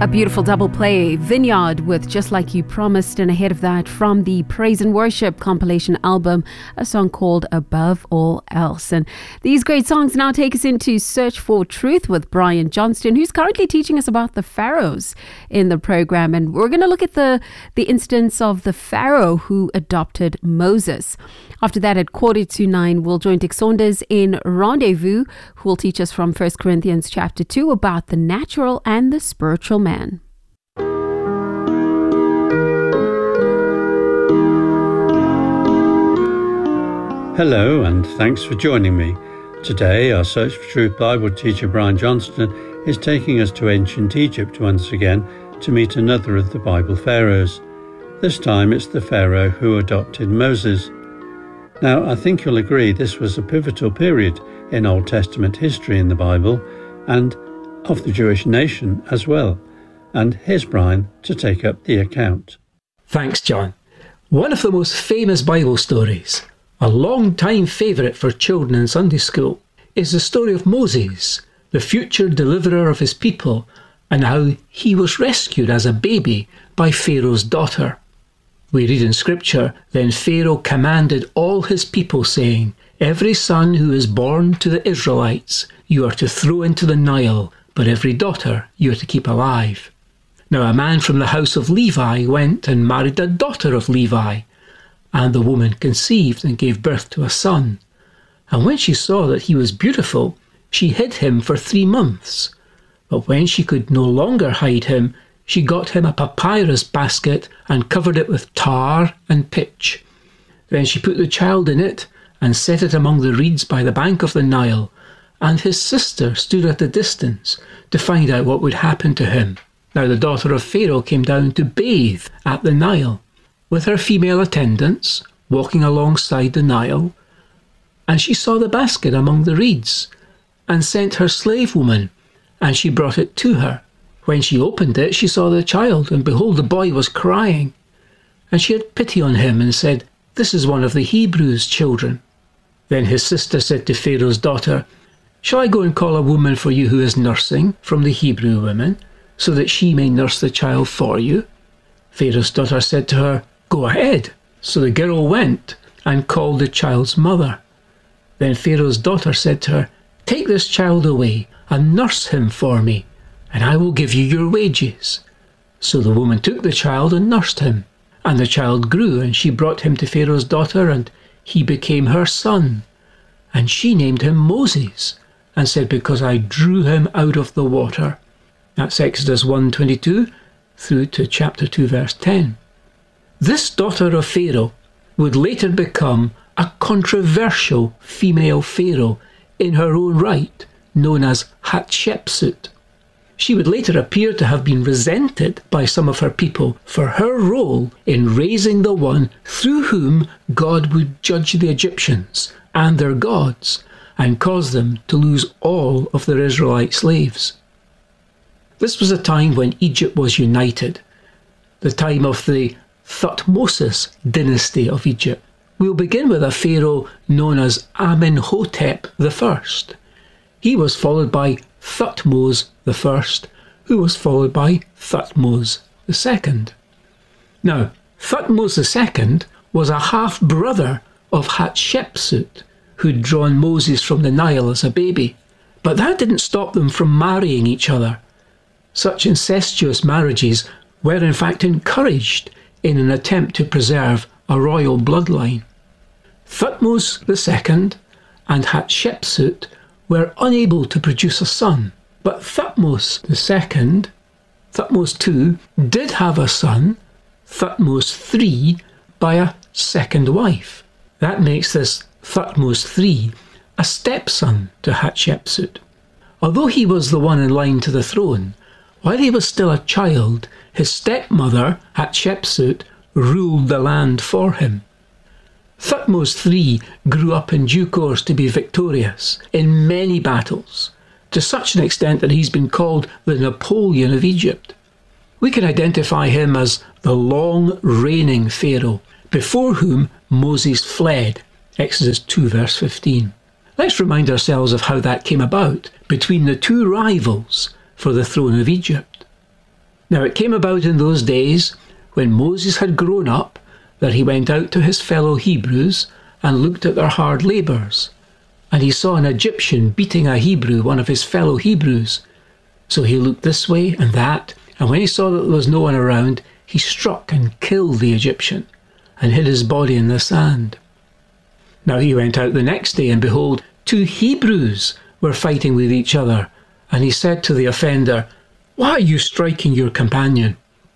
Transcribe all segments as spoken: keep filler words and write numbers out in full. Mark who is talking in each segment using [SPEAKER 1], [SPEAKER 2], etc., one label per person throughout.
[SPEAKER 1] A beautiful double play, Vineyard with Just Like You Promised, and ahead of that from the Praise and Worship compilation album, a song called Above All Else. And these great songs now take us into Search for Truth with Brian Johnston, who's currently teaching us about the pharaohs in the program. And we're going to look at the, the instance of the pharaoh who adopted Moses. After that, at quarter to nine, we'll join Dick Saunders in Rendezvous, who will teach us from First Corinthians chapter two about the natural and the spiritual man.
[SPEAKER 2] Hello, and thanks for joining me. Today, our Search for Truth Bible teacher Brian Johnston is taking us to ancient Egypt once again to meet another of the Bible pharaohs. This time it's the pharaoh who adopted Moses. Now, I think you'll agree this was a pivotal period in Old Testament history in the Bible and of the Jewish nation as well. And here's Brian to take up the account.
[SPEAKER 3] Thanks, John. One of the most famous Bible stories, a long-time favourite for children in Sunday school, is the story of Moses, the future deliverer of his people, and how he was rescued as a baby by Pharaoh's daughter. We read in Scripture, "Then Pharaoh commanded all his people, saying, Every son who is born to the Israelites you are to throw into the Nile, but every daughter you are to keep alive." Now a man from the house of Levi went and married a daughter of Levi, and the woman conceived and gave birth to a son. And when she saw that he was beautiful, she hid him for three months. But when she could no longer hide him, she got him a papyrus basket and covered it with tar and pitch. Then she put the child in it and set it among the reeds by the bank of the Nile, and his sister stood at a distance to find out what would happen to him. Now the daughter of Pharaoh came down to bathe at the Nile, with her female attendants walking alongside the Nile, and she saw the basket among the reeds, and sent her slave woman, and she brought it to her. When she opened it, she saw the child, and behold, the boy was crying. And she had pity on him, and said, "This is one of the Hebrews' children." Then his sister said to Pharaoh's daughter, "Shall I go and call a woman for you who is nursing from the Hebrew women, so that she may nurse the child for you?" Pharaoh's daughter said to her, "Go ahead." So the girl went and called the child's mother. Then Pharaoh's daughter said to her, "Take this child away and nurse him for me, and I will give you your wages." So the woman took the child and nursed him. And the child grew, and she brought him to Pharaoh's daughter, and he became her son. And she named him Moses, and said, "Because I drew him out of the water." That's Exodus one twenty-two through to chapter two, verse ten. This daughter of Pharaoh would later become a controversial female pharaoh in her own right, known as Hatshepsut. She would later appear to have been resented by some of her people for her role in raising the one through whom God would judge the Egyptians and their gods and cause them to lose all of their Israelite slaves. This was a time when Egypt was united, the time of the Thutmose dynasty of Egypt. We'll begin with a pharaoh known as Amenhotep the First. He was followed by Thutmose the First, who was followed by Thutmose the Second. Now, Thutmose the Second was a half-brother of Hatshepsut, who'd drawn Moses from the Nile as a baby. But that didn't stop them from marrying each other. Such incestuous marriages were in fact encouraged in an attempt to preserve a royal bloodline. Thutmose the Second and Hatshepsut were unable to produce a son, but Thutmose the Second, Thutmose the Second, did have a son, Thutmose the Third, by a second wife. That makes this Thutmose the Third a stepson to Hatshepsut. Although he was the one in line to the throne, while he was still a child, his stepmother, Hatshepsut, ruled the land for him. Thutmose the Third grew up in due course to be victorious in many battles, to such an extent that he's been called the Napoleon of Egypt. We can identify him as the long-reigning pharaoh, before whom Moses fled, Exodus two verse fifteen. Let's remind ourselves of how that came about between the two rivals for the throne of Egypt. Now it came about in those days, when Moses had grown up, that he went out to his fellow Hebrews and looked at their hard labours. And he saw an Egyptian beating a Hebrew, one of his fellow Hebrews. So he looked this way and that, and when he saw that there was no one around, he struck and killed the Egyptian, and hid his body in the sand. Now he went out the next day, and behold, two Hebrews were fighting with each other. And he said to the offender, "Why are you striking your companion?"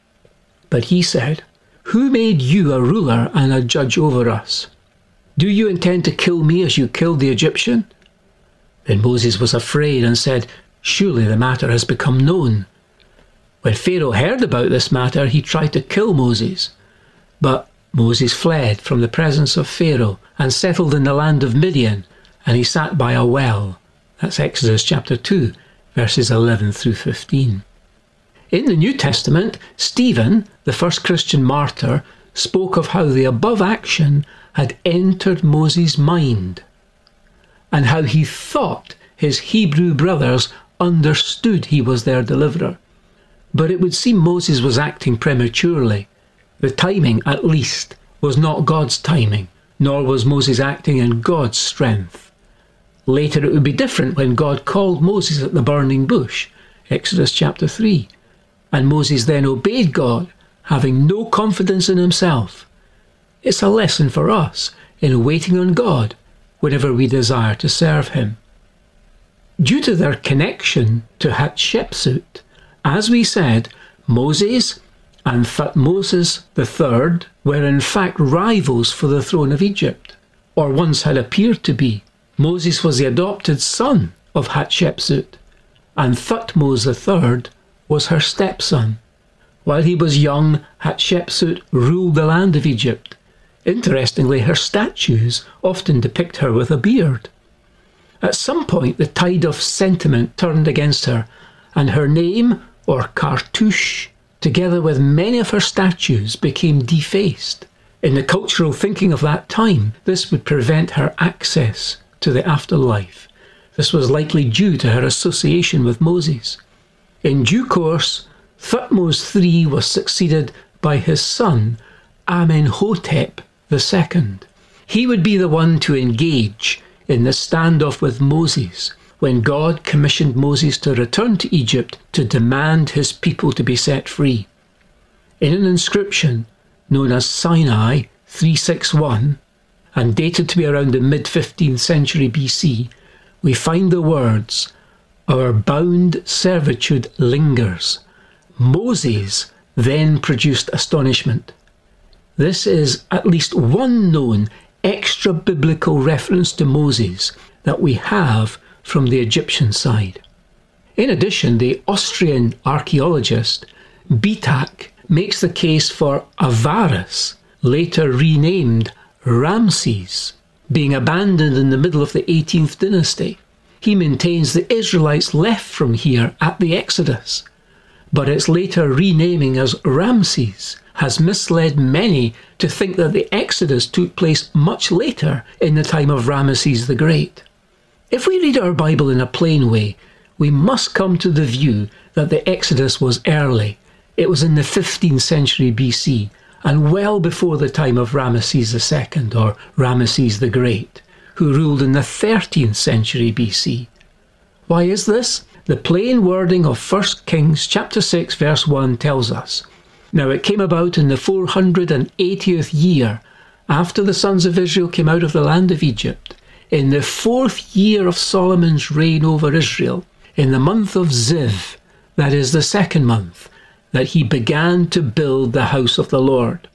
[SPEAKER 3] But he said, "Who made you a ruler and a judge over us? Do you intend to kill me as you killed the Egyptian?" Then Moses was afraid and said, "Surely the matter has become known." When Pharaoh heard about this matter, he tried to kill Moses. But Moses fled from the presence of Pharaoh and settled in the land of Midian, and he sat by a well. That's Exodus chapter two, verses eleven through fifteen. In the New Testament, Stephen, the first Christian martyr, spoke of how the above action had entered Moses' mind, and how he thought his Hebrew brothers understood he was their deliverer. But it would seem Moses was acting prematurely. The timing, at least, was not God's timing, nor was Moses acting in God's strength. Later it would be different when God called Moses at the burning bush, Exodus chapter three, and Moses then obeyed God, having no confidence in himself. It's a lesson for us in waiting on God whenever we desire to serve him. Due to their connection to Hatshepsut, as we said, Moses and Thutmoses the third were in fact rivals for the throne of Egypt, or once had appeared to be. Moses was the adopted son of Hatshepsut, and Thutmose the third was her stepson. While he was young, Hatshepsut ruled the land of Egypt. Interestingly, her statues often depict her with a beard. At some point, the tide of sentiment turned against her, and her name, or Cartouche, together with many of her statues, became defaced. In the cultural thinking of that time, this would prevent her access to the afterlife. This was likely due to her association with Moses. In due course, Thutmose the third was succeeded by his son, Amenhotep the second. He would be the one to engage in the standoff with Moses when God commissioned Moses to return to Egypt to demand his people to be set free. In an inscription known as Sinai three sixty-one, and dated to be around the mid-fifteenth century B C, we find the words, "Our bound servitude lingers. Moses then produced astonishment." This is at least one known extra-biblical reference to Moses that we have from the Egyptian side. In addition, the Austrian archaeologist Bitak makes the case for Avaris, later renamed Ramses, being abandoned in the middle of the eighteenth dynasty. He maintains the Israelites left from here at the Exodus, but its later renaming as Ramses has misled many to think that the Exodus took place much later in the time of Ramesses the Great. If we read our Bible in a plain way, we must come to the view that the Exodus was early. It was in the fifteenth century B C, and well before the time of Ramesses the second, or Ramesses the Great, who ruled in the thirteenth century B C. Why is this? The plain wording of First Kings chapter six verse one tells us, "Now it came about in the four hundred eightieth year, after the sons of Israel came out of the land of Egypt, in the fourth year of Solomon's reign over Israel, in the month of Ziv, that is the second month, that he began to build the house of the Lord."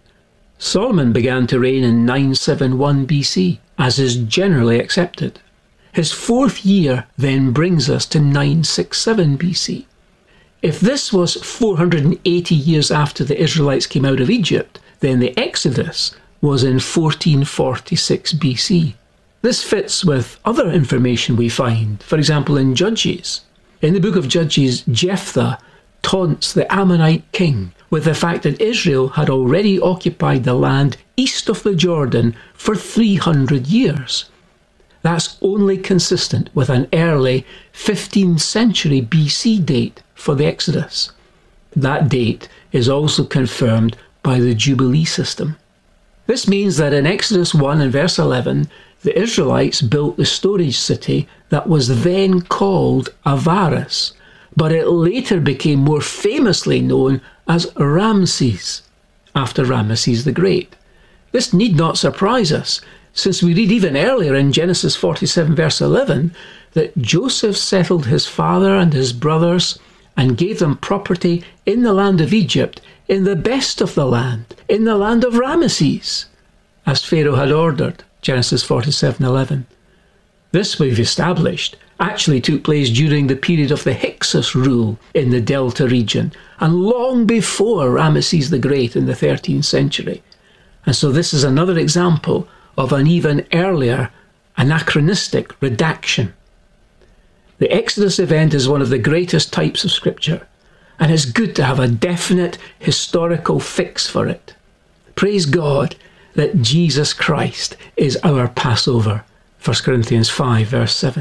[SPEAKER 3] Solomon began to reign in nine seventy-one B C, as is generally accepted. His fourth year then brings us to nine sixty-seven B C. If this was four hundred eighty years after the Israelites came out of Egypt, then the Exodus was in fourteen forty-six B C. This fits with other information we find, for example in Judges. In the book of Judges, Jephthah taunts the Ammonite king with the fact that Israel had already occupied the land east of the Jordan for three hundred years. That's only consistent with an early fifteenth century B C date for the Exodus. that date is also confirmed by the Jubilee system. This means that in Exodus one and verse eleven, the Israelites built the storage city that was then called Avaris, but it later became more famously known as Ramses, after Ramesses the Great. This need not surprise us, since we read even earlier in Genesis forty-seven verse eleven that Joseph settled his father and his brothers and gave them property in the land of Egypt, in the best of the land, in the land of Ramesses, as Pharaoh had ordered, Genesis forty-seven eleven. This, we've established, actually took place during the period of the Hyksos rule in the Delta region, and long before Ramesses the Great in the thirteenth century. And so this is another example of an even earlier anachronistic redaction. The Exodus event is one of the greatest types of Scripture, and it's good to have a definite historical fix for it. Praise God that Jesus Christ is our Passover. First Corinthians five verse seven.